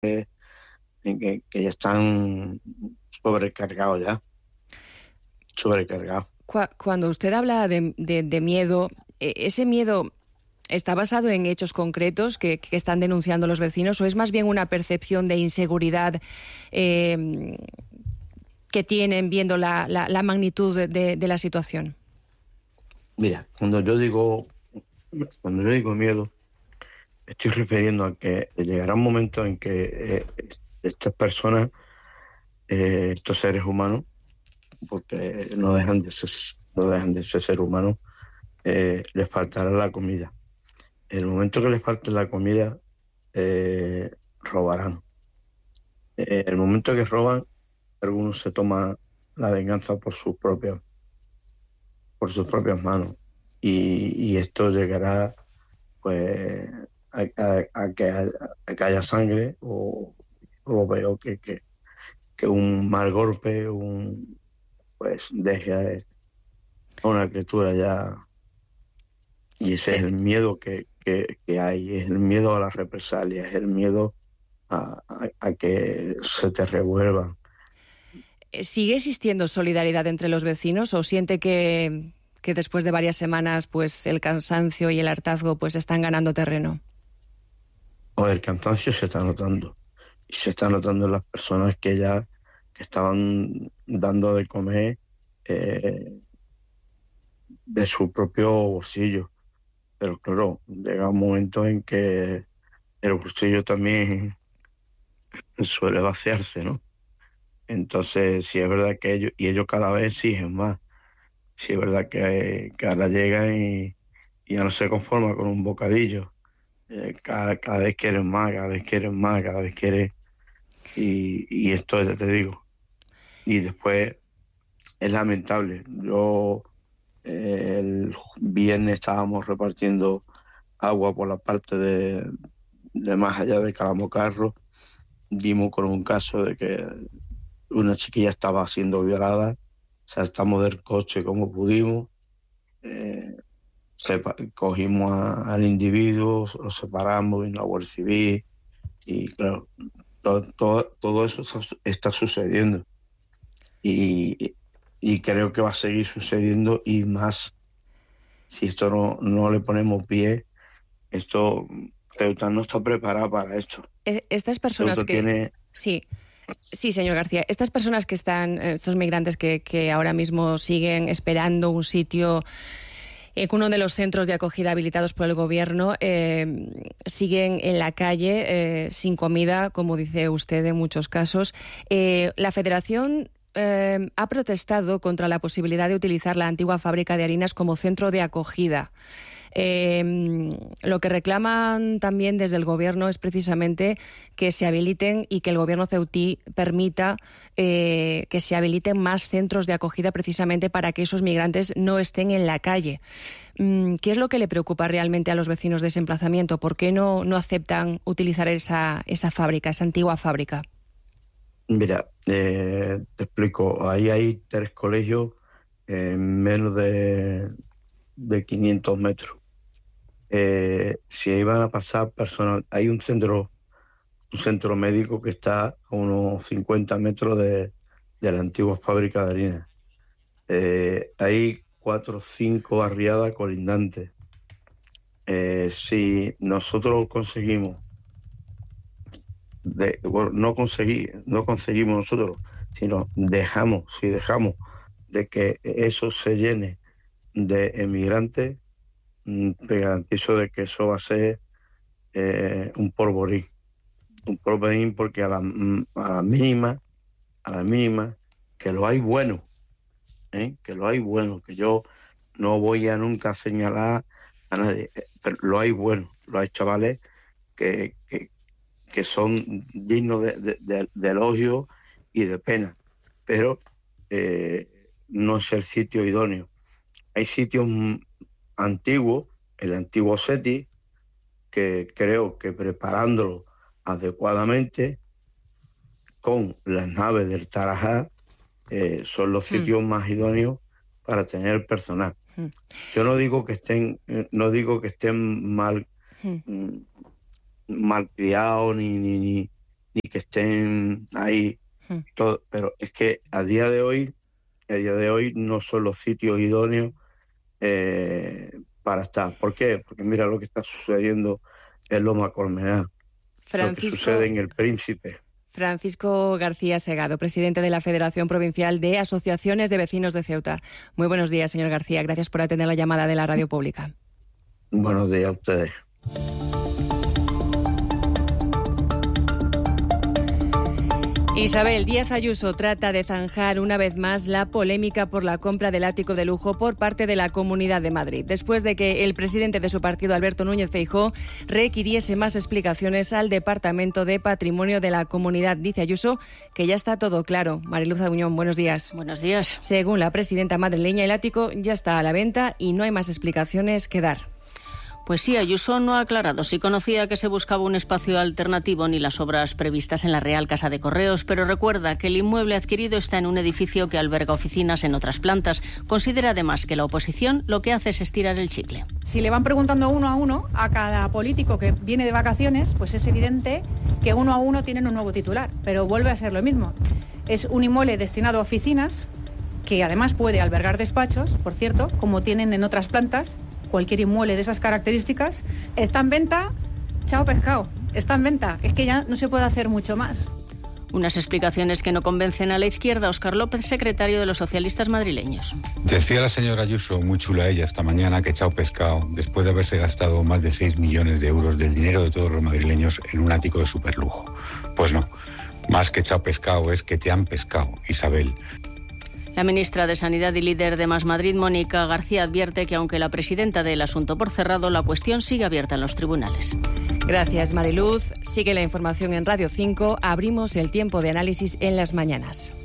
que ya están sobrecargados ya, sobrecargados. Cuando usted habla de miedo, ¿ese miedo está basado en hechos concretos que están denunciando los vecinos o es más bien una percepción de inseguridad eh, que tienen viendo la magnitud de la situación? Mira, cuando yo digo miedo, me estoy refiriendo a que llegará un momento en que estas personas, estos seres humanos, porque no dejan de ser seres humanos, les faltará la comida. En el momento que les falte la comida, robarán. En el momento que roban, algunos se toman la venganza por sus propias manos. Y esto llegará, pues, a que haya sangre o lo veo que un mal golpe, pues deje a una criatura ya. Y ese es Se- el miedo que hay, es el miedo a las represalias, es el miedo a que se te revuelvan. ¿Sigue existiendo solidaridad entre los vecinos o siente que después de varias semanas pues el cansancio y el hartazgo pues están ganando terreno? O el cansancio se está notando, y se está notando en las personas que estaban dando de comer, eh, de su propio bolsillo. Pero claro, llega un momento en que el bolsillo también suele vaciarse, ¿no? Entonces, sí es verdad que ellos cada vez exigen más. Sí es verdad que ahora llegan y ya no se conforma con un bocadillo. Cada vez quieren más, cada vez quieren más, cada vez quieren. Y esto ya te digo. Y después es lamentable. El viernes estábamos repartiendo agua por la parte de más allá de Calamocarro. Dimos con un caso de que una chiquilla estaba siendo violada. Saltamos del coche como pudimos. eh, Cogimos al individuo, lo separamos, vino la Guardia Civil y claro, todo eso está sucediendo y, y creo que va a seguir sucediendo y más si esto no le ponemos pie. Esto, Ceuta no está preparada para esto. Estas personas Ceuta que... tiene, Sí, sí, señor García. Estas personas que están, estos migrantes que ahora mismo siguen esperando un sitio en uno de los centros de acogida habilitados por el gobierno, siguen en la calle sin comida, como dice usted en muchos casos. La Federación ha protestado contra la posibilidad de utilizar la antigua fábrica de harinas como centro de acogida. Lo que reclaman también desde el Gobierno es precisamente que se habiliten y que el Gobierno ceutí permita que se habiliten más centros de acogida precisamente para que esos migrantes no estén en la calle. ¿Qué es lo que le preocupa realmente a los vecinos de ese emplazamiento? ¿Por qué no aceptan utilizar esa fábrica, esa antigua fábrica? mira, te explico, ahí hay 3 colegios en menos de 500 metros. Si iban a pasar personal, hay un centro médico que está a unos 50 metros de la antigua fábrica de harina. Hay 4 o 5 barriadas colindantes. Si nosotros conseguimos, bueno, no conseguimos nosotros, sino si dejamos de que eso se llene de emigrantes, te garantizo de que eso va a ser un porvenir porque a la mínima, que lo hay bueno, que lo hay bueno, que yo no voy a nunca señalar a nadie, pero lo hay bueno, lo hay chavales que, que, que son dignos de elogio y de pena, pero no es el sitio idóneo. Hay sitios antiguos, el antiguo SETI, que creo que preparándolo adecuadamente con las naves del Tarajá, son los Mm, sitios más idóneos para tener personal. mm, Yo no digo que estén mal, mm. mal criados ni que estén ahí todo, pero es que a día de hoy no son los sitios idóneos para estar. ¿Por qué? Porque mira lo que está sucediendo en Loma Colmenar, lo que sucede en El Príncipe. Francisco García Segado, presidente de la Federación Provincial de Asociaciones de Vecinos de Ceuta. Muy buenos días, señor García. Gracias por atender la llamada de la radio pública. Buenos días a ustedes. Isabel Díaz Ayuso trata de zanjar una vez más la polémica por la compra del ático de lujo por parte de la Comunidad de Madrid, después de que el presidente de su partido, Alberto Núñez Feijóo, requiriese más explicaciones al Departamento de Patrimonio de la Comunidad. Dice Ayuso que ya está todo claro. Mariluz Auñón, buenos días. Buenos días. Según la presidenta madrileña, el ático ya está a la venta y no hay más explicaciones que dar. Pues sí, Ayuso no ha aclarado si conocía que se buscaba un espacio alternativo ni las obras previstas en la Real Casa de Correos, pero recuerda que el inmueble adquirido está en un edificio que alberga oficinas en otras plantas. Considera además que la oposición lo que hace es estirar el chicle. Si le van preguntando uno a uno a cada político que viene de vacaciones, pues es evidente que uno a uno tienen un nuevo titular, pero vuelve a ser lo mismo. Es un inmueble destinado a oficinas que además puede albergar despachos, por cierto, como tienen en otras plantas. Cualquier inmueble de esas características está en venta, chao pescado, está en venta. Es que ya no se puede hacer mucho más. Unas explicaciones que no convencen a la izquierda. Óscar López, secretario de los socialistas madrileños. Decía la señora Ayuso, muy chula ella esta mañana, que chao pescado, después de haberse gastado más de 6 millones de euros del dinero de todos los madrileños en un ático de superlujo. Pues no, más que chao pescado es que te han pescado, Isabel. La ministra de Sanidad y líder de Más Madrid, Mónica García, advierte que aunque la presidenta dé el asunto por cerrado, la cuestión sigue abierta en los tribunales. Gracias, Mariluz. Sigue la información en Radio 5. Abrimos el tiempo de análisis en las mañanas.